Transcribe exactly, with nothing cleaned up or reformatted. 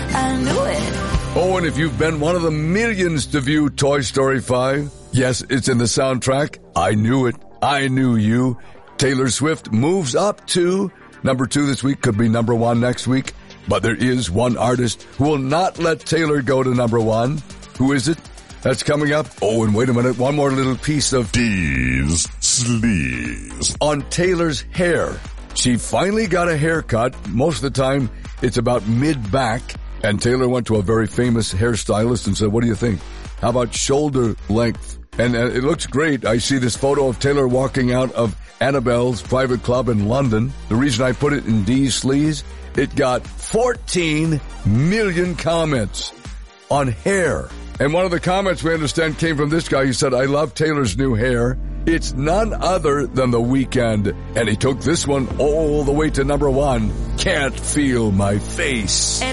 I knew it. Oh, and if you've been one of the millions to view Toy Story five, yes, it's in the soundtrack. I knew it. I knew you. Taylor Swift moves up to number two this week, could be number one next week. But there is one artist who will not let Taylor go to number one. Who is it? That's coming up. Oh, and wait a minute. One more little piece of D's sleaze on Taylor's hair. She finally got a haircut. Most of the time, it's about mid-back. And Taylor went to a very famous hairstylist and said, what do you think? How about shoulder length? And uh, it looks great. I see this photo of Taylor walking out of Annabelle's private club in London. The reason I put it in D's sleaze, it got fourteen million comments on hair. And one of the comments we understand came from this guy. He said, I love Taylor's new hair. It's none other than The Weeknd. And he took this one all the way to number one. Can't Feel My Face.